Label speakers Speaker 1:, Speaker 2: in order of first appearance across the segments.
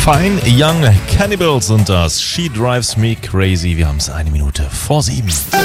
Speaker 1: Fine Young Cannibals und das She Drives Me Crazy. Wir haben es 7:01.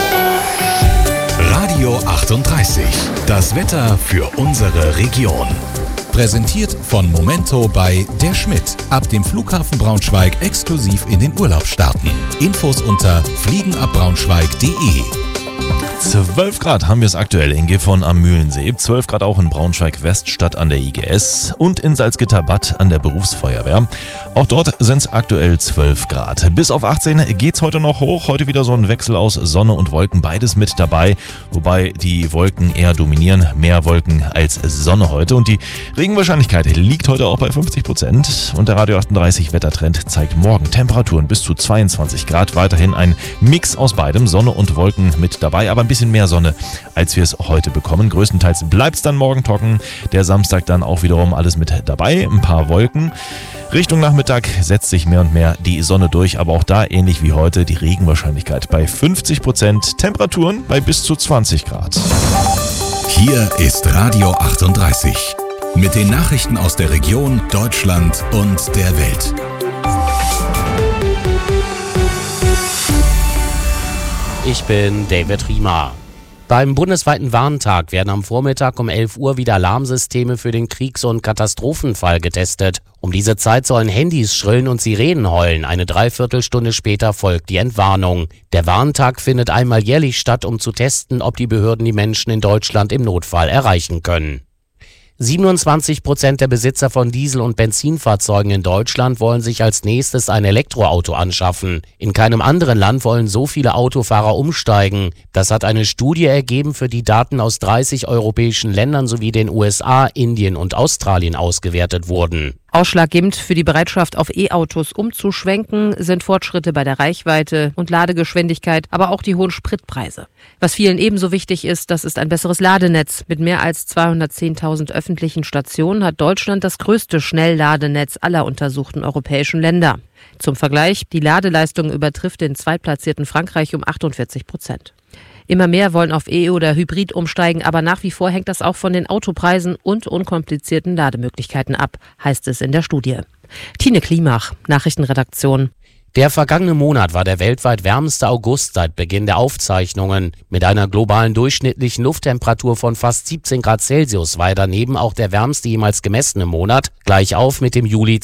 Speaker 2: Radio 38. Das Wetter für unsere Region. Präsentiert von Momento bei Der Schmidt. Ab dem Flughafen Braunschweig exklusiv in den Urlaub starten. Infos unter fliegenabbraunschweig.de.
Speaker 1: 12 Grad haben wir es aktuell in Gifhorn am Mühlensee, 12 Grad auch in Braunschweig-Weststadt an der IGS und in Salzgitter-Bad an der Berufsfeuerwehr. Auch dort sind es aktuell 12 Grad. Bis auf 18 geht's heute noch hoch. Heute wieder so ein Wechsel aus Sonne und Wolken, beides mit dabei. Wobei die Wolken eher dominieren, mehr Wolken als Sonne heute. Und die Regenwahrscheinlichkeit liegt heute auch bei 50%. Und der Radio 38 Wettertrend zeigt morgen Temperaturen bis zu 22 Grad. Weiterhin ein Mix aus beidem, Sonne und Wolken mit dabei, aber ein bisschen mehr Sonne, als wir es heute bekommen. Größtenteils bleibt es dann morgen trocken. Der Samstag dann auch wiederum alles mit dabei, ein paar Wolken. Richtung Nachmittag setzt sich mehr und mehr die Sonne durch, aber auch da ähnlich wie heute die Regenwahrscheinlichkeit bei 50%, Temperaturen bei bis zu 20 Grad.
Speaker 2: Hier ist Radio 38 mit den Nachrichten aus der Region, Deutschland und der Welt.
Speaker 3: Ich bin David Riemer. Beim bundesweiten Warntag werden am Vormittag um 11 Uhr wieder Alarmsysteme für den Kriegs- und Katastrophenfall getestet. Um diese Zeit sollen Handys schrillen und Sirenen heulen. Eine Dreiviertelstunde später folgt die Entwarnung. Der Warntag findet einmal jährlich statt, um zu testen, ob die Behörden die Menschen in Deutschland im Notfall erreichen können. 27% der Besitzer von Diesel- und Benzinfahrzeugen in Deutschland wollen sich als nächstes ein Elektroauto anschaffen. In keinem anderen Land wollen so viele Autofahrer umsteigen. Das hat eine Studie ergeben, für die Daten aus 30 europäischen Ländern sowie den USA, Indien und Australien ausgewertet wurden.
Speaker 4: Ausschlaggebend für die Bereitschaft, auf E-Autos umzuschwenken, sind Fortschritte bei der Reichweite und Ladegeschwindigkeit, aber auch die hohen Spritpreise. Was vielen ebenso wichtig ist, das ist ein besseres Ladenetz. Mit mehr als 210.000 öffentlichen Stationen hat Deutschland das größte Schnellladenetz aller untersuchten europäischen Länder. Zum Vergleich, die Ladeleistung übertrifft den zweitplatzierten Frankreich um 48%. Immer mehr wollen auf E- oder Hybrid umsteigen, aber nach wie vor hängt das auch von den Autopreisen und unkomplizierten Lademöglichkeiten ab, heißt es in der Studie. Tine Klimach, Nachrichtenredaktion.
Speaker 3: Der vergangene Monat war der weltweit wärmste August seit Beginn der Aufzeichnungen. Mit einer globalen durchschnittlichen Lufttemperatur von fast 17 Grad Celsius war er daneben auch der wärmste jemals gemessene Monat, gleich auf mit dem Juli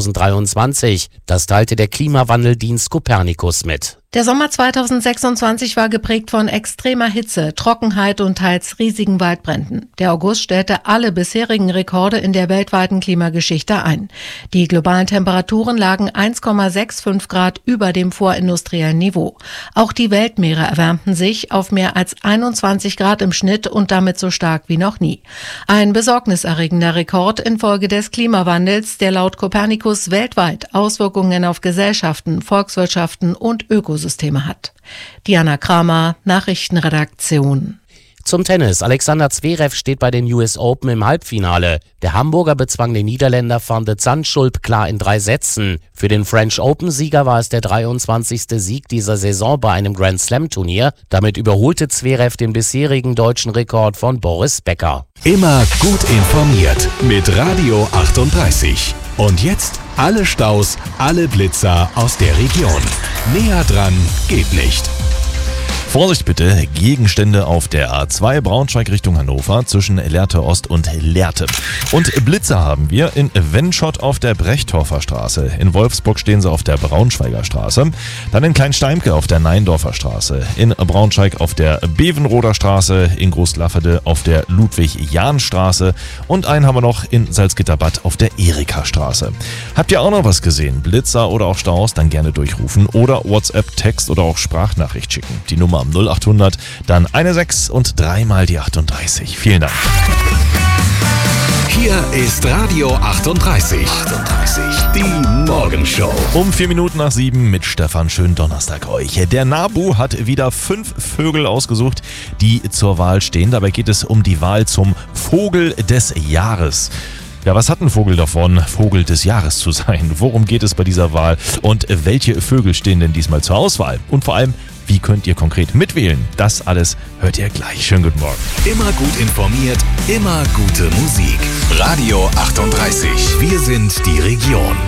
Speaker 3: 2023. Das teilte der Klimawandeldienst Copernicus mit.
Speaker 5: Der Sommer 2026 war geprägt von extremer Hitze, Trockenheit und teils riesigen Waldbränden. Der August stellte alle bisherigen Rekorde in der weltweiten Klimageschichte ein. Die globalen Temperaturen lagen 1,65 Grad über dem vorindustriellen Niveau. Auch die Weltmeere erwärmten sich auf mehr als 21 Grad im Schnitt und damit so stark wie noch nie. Ein besorgniserregender Rekord infolge des Klimawandels, der laut Copernicus weltweit Auswirkungen auf Gesellschaften, Volkswirtschaften und Ökosysteme hat. Diana Kramer, Nachrichtenredaktion.
Speaker 3: Zum Tennis. Alexander Zverev steht bei den US Open im Halbfinale. Der Hamburger bezwang den Niederländer Van de Zandschulp klar in 3 Sätzen. Für den French Open-Sieger war es der 23. Sieg dieser Saison bei einem Grand Slam-Turnier. Damit überholte Zverev den bisherigen deutschen Rekord von Boris Becker.
Speaker 2: Immer gut informiert mit Radio 38. Und jetzt alle Staus, alle Blitzer aus der Region. Näher dran geht nicht.
Speaker 1: Vorsicht bitte, Gegenstände auf der A2 Braunschweig Richtung Hannover zwischen Lehrte Ost und Lehrte. Und Blitzer haben wir in Wenschott auf der Brechtorfer Straße. In Wolfsburg stehen sie auf der Braunschweiger Straße. Dann in Kleinsteimke auf der Neindorfer Straße. In Braunschweig auf der Bevenroder Straße. In Großlaffede auf der Ludwig-Jahn-Straße. Und einen haben wir noch in Salzgitterbad auf der Erika-Straße. Habt ihr auch noch was gesehen? Blitzer oder auch Staus? Dann gerne durchrufen oder WhatsApp, Text oder auch Sprachnachricht schicken. Die Nummer 0800, dann 16 und 3 mal die 38. Vielen Dank.
Speaker 2: Hier ist Radio 38. Die Morgenshow.
Speaker 1: Um 7:04 mit Stefan. Schönen Donnerstag euch. Der NABU hat wieder 5 Vögel ausgesucht, die zur Wahl stehen. Dabei geht es um die Wahl zum Vogel des Jahres. Ja, was hat ein Vogel davon, Vogel des Jahres zu sein? Worum geht es bei dieser Wahl? Und welche Vögel stehen denn diesmal zur Auswahl? Und vor allem, wie könnt ihr konkret mitwählen? Das alles hört ihr gleich. Schönen guten Morgen.
Speaker 2: Immer gut informiert, immer gute Musik. Radio 38. Wir sind die Region.